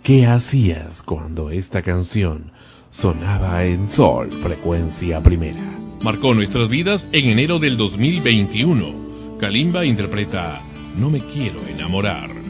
¿Qué hacías cuando esta canción sonaba en Sol Frecuencia Primera? Marcó nuestras vidas en enero del 2021. Kalimba interpreta No me quiero enamorar.